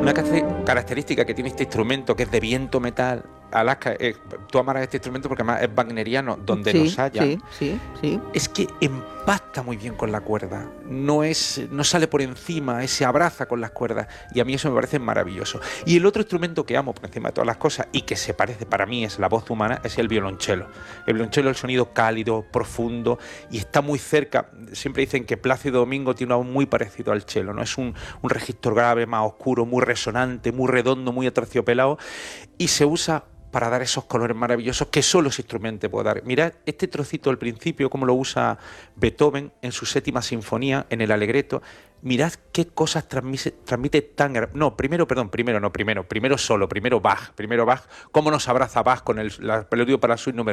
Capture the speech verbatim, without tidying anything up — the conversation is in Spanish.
Una característica que tiene este instrumento, que es de viento metal, Alaska, eh, tú amarás este instrumento porque además es wagneriano, donde Sí, los haya, sí, sí, sí. es que empasta muy bien con la cuerda, no es, no sale por encima, se abraza con las cuerdas, y a mí eso me parece maravilloso. Y el otro instrumento que amo por encima de todas las cosas, y que se parece, para mí es la voz humana, es el violonchelo. El violonchelo es el sonido cálido, profundo, y está muy cerca. Siempre dicen que Plácido Domingo tiene una voz muy parecido al cello, ¿no? Es un, un registro grave, más oscuro, muy resonante, muy redondo, muy aterciopelado, y se usa para dar esos colores maravillosos que solo ese instrumento puede dar. Mirad este trocito al principio, cómo lo usa Beethoven en su séptima sinfonía, en el Allegretto. Mirad qué cosas transmite, transmite tan... No, primero, perdón, primero, no, primero, primero solo, primero Bach, primero Bach, cómo nos abraza Bach con el la preludio para suite número